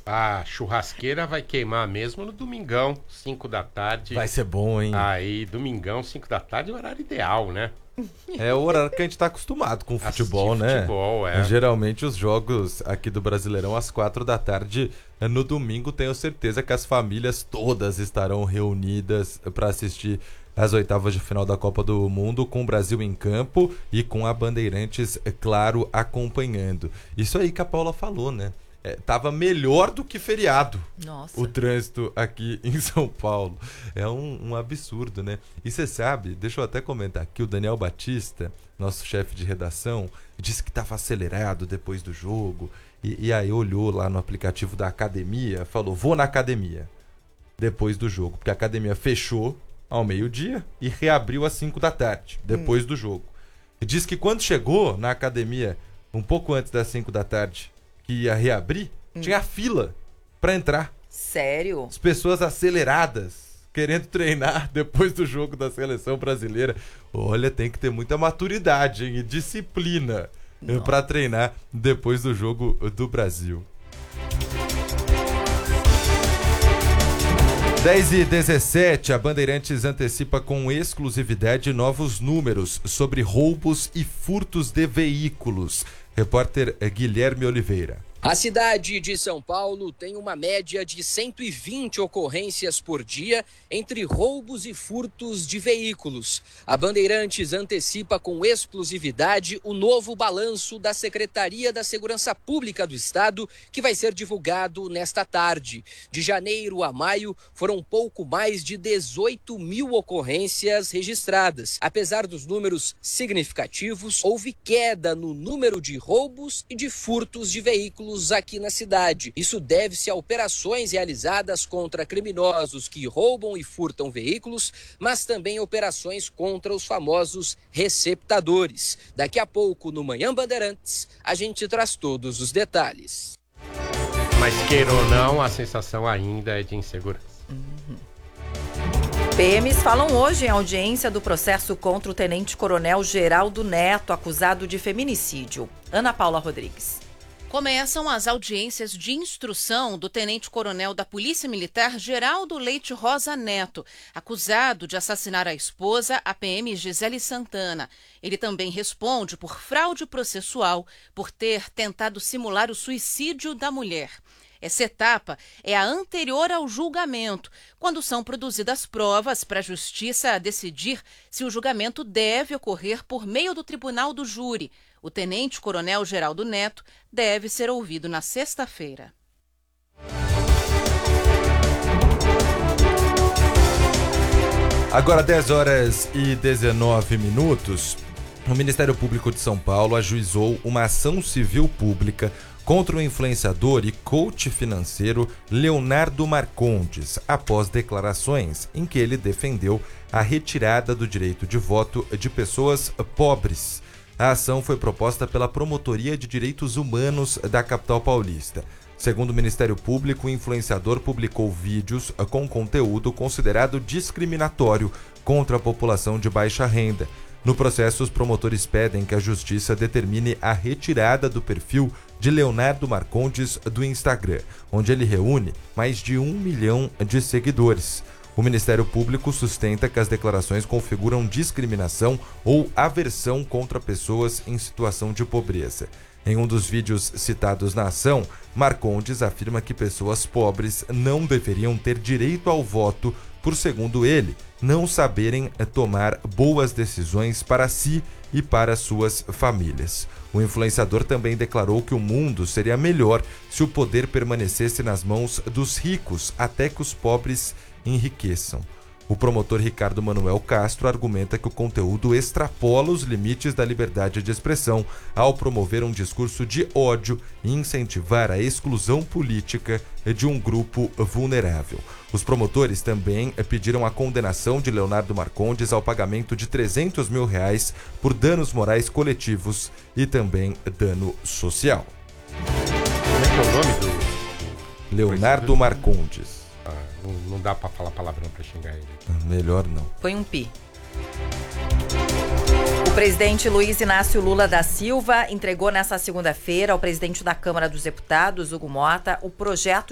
A churrasqueira vai queimar mesmo no domingão, 5 da tarde. Vai ser bom, hein? Aí, domingão, 5 da tarde é o horário ideal, né? É o horário que a gente tá acostumado com o futebol, né? Futebol, é. Geralmente os jogos aqui do Brasileirão às 4 da tarde. No domingo, tenho certeza que as famílias todas estarão reunidas para assistir as oitavas de final da Copa do Mundo, com o Brasil em campo e com a Bandeirantes, claro, acompanhando. Isso aí que a Paula falou, né? Tava melhor do que feriado. Nossa. O trânsito aqui em São Paulo. É um absurdo, né? E você sabe, deixa eu até comentar aqui, o Daniel Batista, nosso chefe de redação, disse que estava acelerado depois do jogo. E aí olhou lá no aplicativo da academia, falou, vou na academia depois do jogo. Porque a academia fechou ao meio-dia e reabriu às 5 da tarde, depois do jogo. E disse que quando chegou na academia, um pouco antes das 5 da tarde, que ia reabrir, tinha fila pra entrar. Sério? As pessoas aceleradas, querendo treinar depois do jogo da seleção brasileira. Olha, tem que ter muita maturidade, hein? E disciplina pra treinar depois do jogo do Brasil. 10h17, a Bandeirantes antecipa com exclusividade novos números sobre roubos e furtos de veículos. Repórter Guilherme Oliveira. A cidade de São Paulo tem uma média de 120 ocorrências por dia entre roubos e furtos de veículos. A Bandeirantes antecipa com exclusividade o novo balanço da Secretaria da Segurança Pública do Estado, que vai ser divulgado nesta tarde. De janeiro a maio, foram pouco mais de 18 mil ocorrências registradas. Apesar dos números significativos, houve queda no número de roubos e de furtos de veículos aqui na cidade. Isso deve-se a operações realizadas contra criminosos que roubam e furtam veículos, mas também operações contra os famosos receptadores. Daqui a pouco, no Manhã Bandeirantes, a gente traz todos os detalhes. Mas queira ou não, a sensação ainda é de insegurança. PMs falam hoje em audiência do processo contra o tenente-coronel Geraldo Neto, acusado de feminicídio. Ana Paula Rodrigues. Começam as audiências de instrução do tenente-coronel da Polícia Militar Geraldo Leite Rosa Neto, acusado de assassinar a esposa, a PM Gisele Santana. Ele também responde por fraude processual por ter tentado simular o suicídio da mulher. Essa etapa é a anterior ao julgamento, quando são produzidas provas para a Justiça decidir se o julgamento deve ocorrer por meio do Tribunal do Júri. O tenente-coronel Geraldo Neto deve ser ouvido na sexta-feira. Agora 10h19, o Ministério Público de São Paulo ajuizou uma ação civil pública contra o influenciador e coach financeiro Leonardo Marcondes, após declarações em que ele defendeu a retirada do direito de voto de pessoas pobres. A ação foi proposta pela Promotoria de Direitos Humanos da capital paulista. Segundo o Ministério Público, o influenciador publicou vídeos com conteúdo considerado discriminatório contra a população de baixa renda. No processo, os promotores pedem que a Justiça determine a retirada do perfil de Leonardo Marcondes do Instagram, onde ele reúne mais de 1 milhão de seguidores. O Ministério Público sustenta que as declarações configuram discriminação ou aversão contra pessoas em situação de pobreza. Em um dos vídeos citados na ação, Marcondes afirma que pessoas pobres não deveriam ter direito ao voto por, segundo ele, não saberem tomar boas decisões para si e para suas famílias. O influenciador também declarou que o mundo seria melhor se o poder permanecesse nas mãos dos ricos até que os pobres enriqueçam. O promotor Ricardo Manuel Castro argumenta que o conteúdo extrapola os limites da liberdade de expressão ao promover um discurso de ódio e incentivar a exclusão política de um grupo vulnerável. Os promotores também pediram a condenação de Leonardo Marcondes ao pagamento de R$300 mil por danos morais coletivos e também dano social. Como é que é o nome do... Leonardo Marcondes. Não dá pra falar palavrão pra xingar ele. Melhor não. Põe um pi. O presidente Luiz Inácio Lula da Silva entregou nesta segunda-feira ao presidente da Câmara dos Deputados, Hugo Motta, o projeto